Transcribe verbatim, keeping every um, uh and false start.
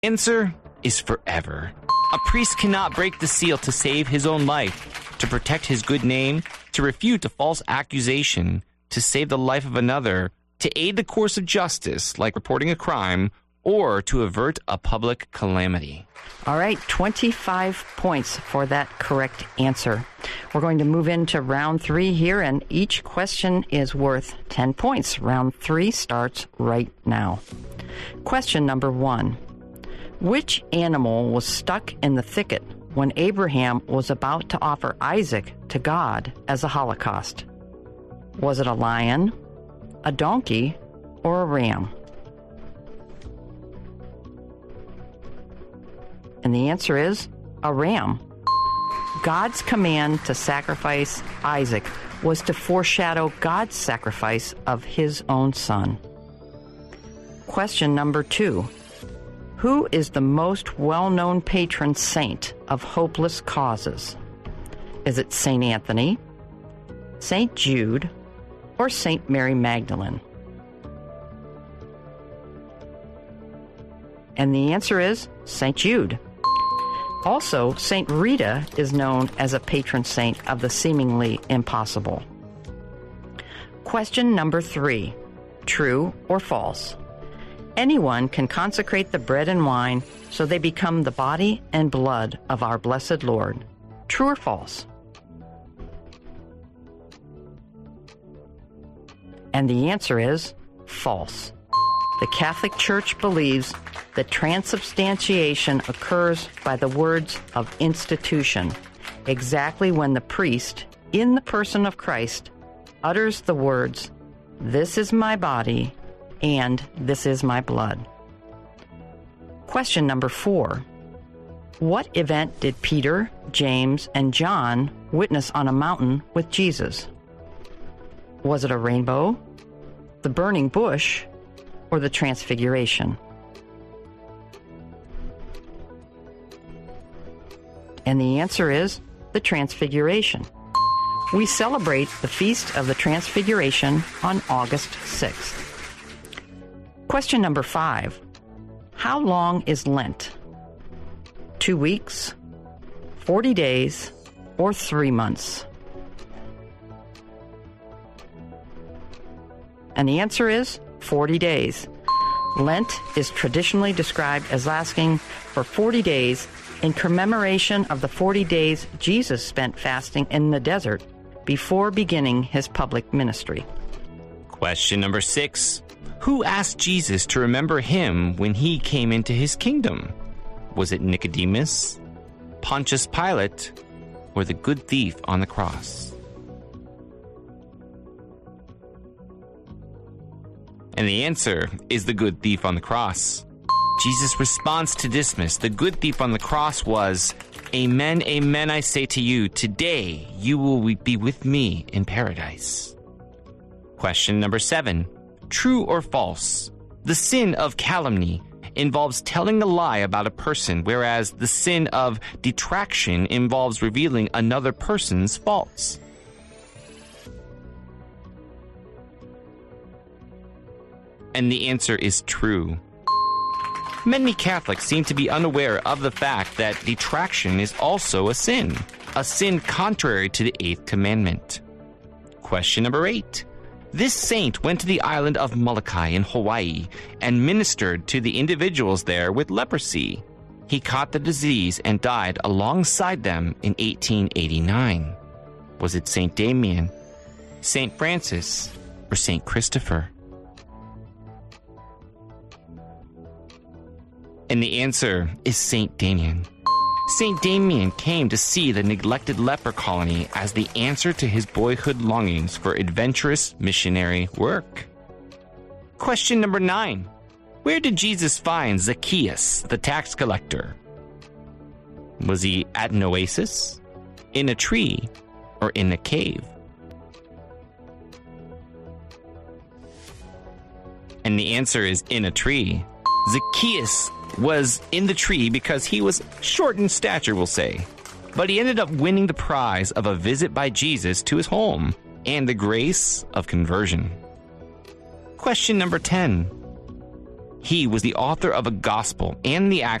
Answer is forever. A priest cannot break the seal to save his own life, to protect his good name, to refute a false accusation, to save the life of another, to aid the course of justice, like reporting a crime, or to avert a public calamity. All right, twenty-five points for that correct answer. We're going to move into round three here, and each question is worth ten points. Round three starts right now. Question number one. Which animal was stuck in the thicket when Abraham was about to offer Isaac to God as a holocaust? Was it a lion, a donkey, or a ram? And the answer is a ram. God's command to sacrifice Isaac was to foreshadow God's sacrifice of his own son. Question number two. Who is the most well-known patron saint of hopeless causes? Is it Saint Anthony, Saint Jude, or Saint Mary Magdalene? And the answer is Saint Jude. Also, Saint Rita is known as a patron saint of the seemingly impossible. Question number three. True or false? Anyone can consecrate the bread and wine so they become the body and blood of our blessed Lord. True or false? And the answer is false. The Catholic Church believes that transubstantiation occurs by the words of institution, exactly when the priest, in the person of Christ, utters the words, "This is my body," and "This is my blood." Question number four. What event did Peter, James, and John witness on a mountain with Jesus? Was it a rainbow, the burning bush, or the transfiguration? And the answer is the transfiguration. We celebrate the Feast of the Transfiguration on August sixth. Question number five. How long is Lent? Two weeks, forty days, or three months? And the answer is forty days. Lent is traditionally described as lasting for forty days in commemoration of the forty days Jesus spent fasting in the desert before beginning his public ministry. Question number six. Who asked Jesus to remember him when he came into his kingdom? Was it Nicodemus, Pontius Pilate, or the good thief on the cross? And the answer is the good thief on the cross. Jesus' response to Dismas, the good thief on the cross, was, "Amen, amen, I say to you, today you will be with me in paradise." Question number seven. True or false? The sin of calumny involves telling a lie about a person, whereas the sin of detraction involves revealing another person's faults. And the answer is true. Many Catholics seem to be unaware of the fact that detraction is also a sin, a sin contrary to the eighth commandment. Question number eight. This saint went to the island of Molokai in Hawaii and ministered to the individuals there with leprosy. He caught the disease and died alongside them in eighteen eighty-nine. Was it Saint Damien, Saint Francis, or Saint Christopher? And the answer is Saint Damien. Saint Damien came to see the neglected leper colony as the answer to his boyhood longings for adventurous missionary work. Question number nine. Where did Jesus find Zacchaeus, the tax collector? Was he at an oasis, in a tree, or in a cave? And the answer is in a tree. Zacchaeus was in the tree because he was short in stature, we'll say. But he ended up winning the prize of a visit by Jesus to his home and the grace of conversion. Question number ten. He was the author of a gospel and the